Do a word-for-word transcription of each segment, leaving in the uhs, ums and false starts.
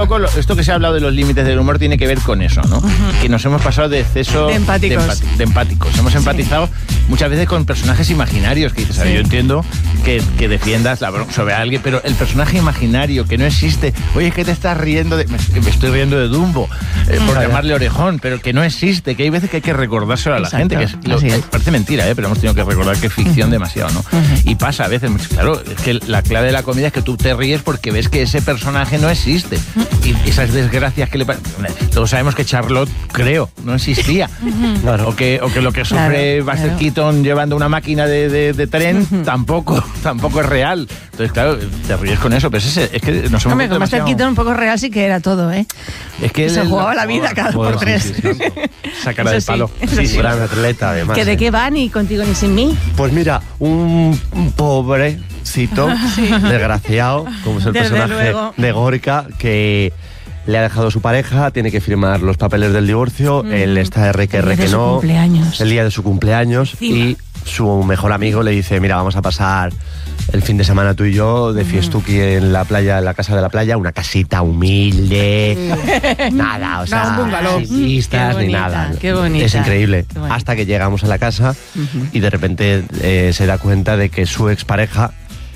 poco lo, esto que se ha hablado de los límites del humor tiene que ver con eso, ¿no? Uh-huh. Que nos hemos pasado de exceso de empáticos. De, empati- de empáticos. Hemos empatizado sí. muchas veces con personajes imaginarios que dices, sí. a ver, yo entiendo que, que defiendas la broma sobre alguien, pero el personaje imaginario que no existe, oye, ¿qué te estás riendo de? Me, me estoy riendo de Dumbo, eh, por uh-huh. llamarle Orejón, pero que no existe, que hay veces que hay que recordárselo a la Exacto. gente, que es, lo, es. parece mentira, ¿eh? Pero hemos tenido que recordar que es ficción uh-huh. demasiado, ¿no? Uh-huh. Y pasa a veces, claro, es que la clave de la comedia es que tú te ríes porque ves que ese personaje no existe. Uh-huh. Y esas desgracias que le pasan. Todos sabemos que Charlotte, creo, no existía. Uh-huh. Claro. O, que, o que lo que sufre claro, Buster claro. Keaton llevando una máquina de, de, de tren uh-huh. tampoco, tampoco es real. Entonces, claro, te ríes con eso, pero es, ese, es que nos hemos Hombre, con Buster Keaton un poco real sí que era todo, ¿eh? Es que se el, jugaba la vida cada bueno, por tres. Sí, sí, sí. Esa cara del palo. Sí, sí, gran atleta, además. ¿Que de qué van y Contigo ni sin mí? Pues mira, un, un pobrecito, sí. desgraciado, como es el Desde personaje luego. de Gorka, que le ha dejado su pareja, tiene que firmar los papeles del divorcio, mm. él está R que R que no, cumpleaños. el día de su cumpleaños, Encima. y su mejor amigo le dice, mira, vamos a pasar el fin de semana tú y yo de fiestuki en la playa, en la casa de la playa, una casita humilde, mm. nada, o sea, no, sin pistas ni nada. Qué bonita. Es increíble. Hasta que llegamos a la casa uh-huh. y de repente eh, se da cuenta de que su expareja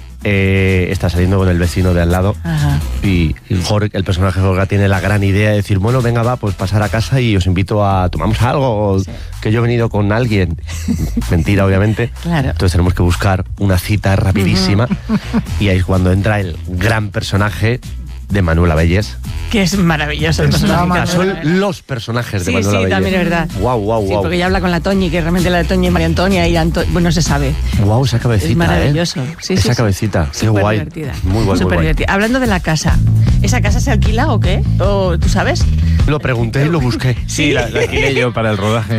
Eh, está saliendo con el vecino de al lado. Ajá. y, y Jorge, el personaje Jorge tiene la gran idea de decir, bueno, venga, va, pues pasar a casa y os invito a tomamos algo, sí. que yo he venido con alguien. Mentira, obviamente. Claro. Entonces tenemos que buscar una cita rapidísima uh-huh. y ahí es cuando entra el gran personaje de Manuel Abelles. Que es maravilloso el personaje. Son los personajes de sí, Manuel sí, Abelles. Sí, también es verdad. Wow, wow, wow. Sí, porque ella habla con la Toñi, que realmente la de Toñi es María Antonia y Anto... bueno, no se sabe. Wow, esa cabecita, es maravilloso. ¿eh? Sí, esa sí, cabecita, sí. qué Súper guay. Divertida. Muy guay, Súper muy divertida. guay. Hablando de la casa, ¿esa casa se alquila o qué? ¿O tú sabes? Lo pregunté y lo busqué. Sí, la, la alquilé yo para el rodaje.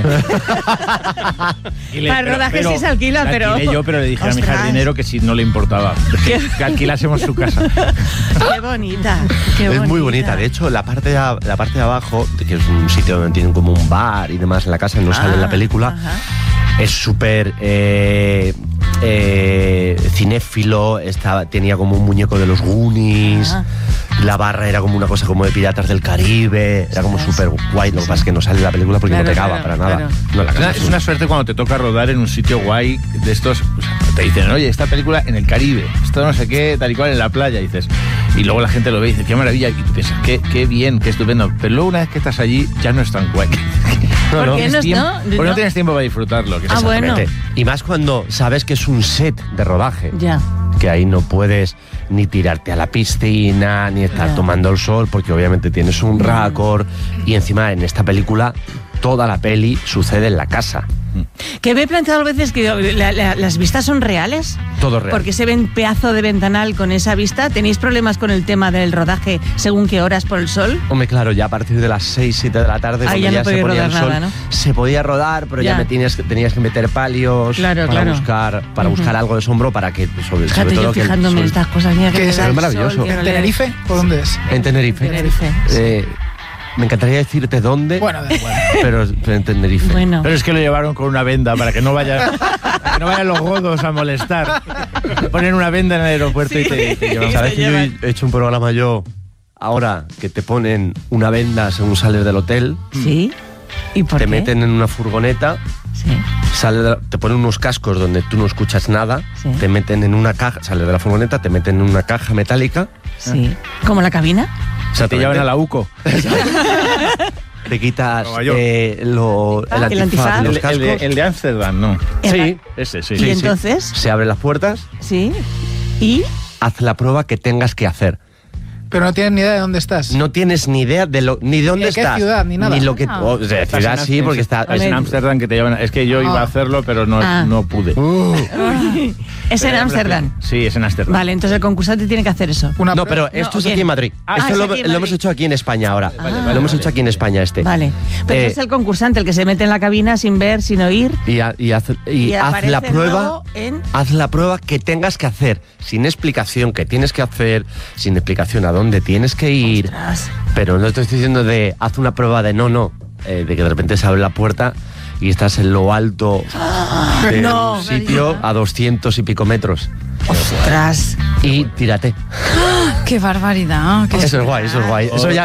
Le, para el rodaje pero, sí se alquila, la pero... La alquilé yo, pero le dije Ostras. a mi jardinero que si no le importaba, que, que alquilásemos su casa. Qué bonita, qué Es bonita. muy bonita. De hecho, la parte de, la parte de abajo, que es un sitio donde tienen como un bar y demás en la casa, no ah, sale en la película, ajá. es súper eh, eh, cinéfilo, estaba, tenía como un muñeco de los Goonies, ajá. la barra era como una cosa como de Piratas del Caribe, era como súper guay. Lo que pasa es que no sale en la película porque claro, no pegaba claro, para nada. Claro. No, la casa es, una, es una suerte cuando te toca rodar en un sitio guay de estos. Pues, te dicen, oye, esta película en el Caribe, esto no sé qué, tal y cual en la playa, y dices. Y luego la gente lo ve y dice, qué maravilla, y tú piensas, qué, qué bien, qué estupendo. Pero luego una vez que estás allí, ya no es tan guay. No, ¿Por no, qué no, tiempo, no, porque no. no tienes tiempo para disfrutarlo. Que ah, bueno. Y más cuando sabes que es un set de rodaje. Ya. Que ahí no puedes ni tirarte a la piscina, ni estar ya. tomando el sol, porque obviamente tienes un récord. Y encima en esta película, toda la peli sucede en la casa. Que me he planteado a veces que la, la, las vistas son reales. Todo real. Porque se ven pedazo de ventanal con esa vista. ¿Tenéis problemas con el tema del rodaje según qué horas por el sol? Hombre, claro, ya a partir de las seis, siete de la tarde, Ahí cuando ya, ya, no se ponía el sol, nada, ¿no? se podía rodar, pero ya, ya me tenías, tenías que meter palios claro, para claro. buscar para uh-huh. buscar algo de sombra para que sobre, Fíjate, sobre todo yo que fijándome en estas cosas. Mira, que es maravilloso. Sol, ¿En Tenerife? ¿O dónde es? En Tenerife. Tenerife. Eh, Me encantaría decirte dónde, bueno, bueno. Pero, pero en Tenerife. Bueno. Pero es que lo llevaron con una venda para que no vayan, para que no vayan los godos a molestar. Ponen una venda en el aeropuerto sí. y te, te llevan. ¿Sabes que yo he hecho un programa yo ahora que te ponen una venda según sales del hotel? Sí. ¿Y por te qué? meten en una furgoneta. Sí. Sale de la, te ponen unos cascos donde tú no escuchas nada. Sí. Te meten en una caja, sales de la furgoneta, te meten en una caja metálica. Sí. ¿Como la cabina? O sea, te llevan a la U C O. Te quitas eh, lo, el, el antifaz, antifaz. los el, cascos. el, de, el de Ámsterdam, ¿no? Sí. Ese, sí. ¿Y sí, entonces? Sí. Se abren las puertas. Sí. ¿Y? Haz la prueba que tengas que hacer. Pero no tienes ni idea de dónde estás. No tienes ni idea de lo, ni de dónde ni de estás. Qué ciudad, ni nada. Ni lo que, ah. oh, de ciudad sí, porque está... Es en Ámsterdam que te llevan... Es que yo iba ah. a hacerlo, pero no, ah. no pude. Uh. ¿Es en Ámsterdam? Sí, es en Ámsterdam. Vale, entonces el concursante tiene que hacer eso. Una no, pero esto no, es aquí en Madrid. Ah, esto es lo, aquí en Madrid. lo hemos hecho aquí en España ahora. Vale, vale, lo vale, hemos vale. hecho aquí en España este. Vale. Pero eh, es el concursante el que se mete en la cabina sin ver, sin oír. Y, a, y, haz, y, y haz la prueba. En... Haz la prueba que tengas que hacer. Sin explicación que tienes que hacer. Sin explicación a dónde tienes que ir. Ostras. Pero no te estoy diciendo de haz una prueba de no, no. Eh, de que de repente se abre la puerta y estás en lo alto de no, un sitio a doscientos y pico metros. Ostras. Y tírate. ¡Qué barbaridad! Qué eso es guay, eso es guay. Eso ya